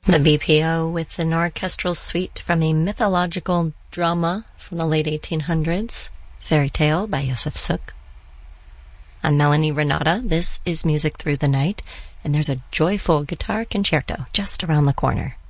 The BPO with an orchestral suite from a mythological drama from the late 1800s, Fairy Tale by Josef Suk. I'm Melanie Renata. This is Music Through the Night, and there's a joyful guitar concerto just around the corner.